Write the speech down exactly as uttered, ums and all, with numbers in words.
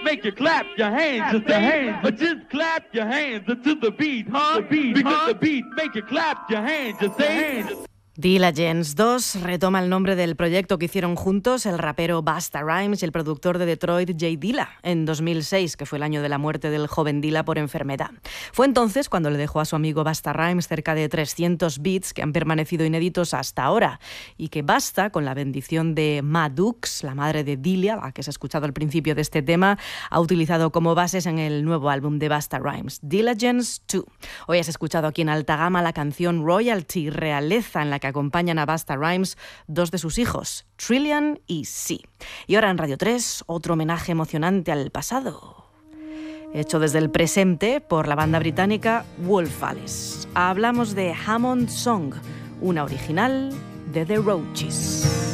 make you clap your hands, just the hands, but just clap your hands to the beat, huh? The beat, because huh? the beat make you clap your hands, just the hands. Diligence dos retoma el nombre del proyecto que hicieron juntos el rapero Busta Rhymes y el productor de Detroit Jay Dilla en dos mil seis, que fue el año de la muerte del joven Dilla por enfermedad. Fue entonces cuando le dejó a su amigo Busta Rhymes cerca de trescientos beats que han permanecido inéditos hasta ahora y que Busta, con la bendición de Ma Dukes, la madre de Dilla, la que se ha escuchado al principio de este tema, ha utilizado como bases en el nuevo álbum de Busta Rhymes, Diligence dos. Hoy has escuchado aquí en Alta Gama la canción Royalty, Realeza, en la que acompañan a Busta Rhymes dos de sus hijos, Trillian y C. Y ahora en Radio tres, otro homenaje emocionante al pasado, hecho desde el presente por la banda británica Wolf Alice. Hablamos de Hammond Song, una original de The Roaches.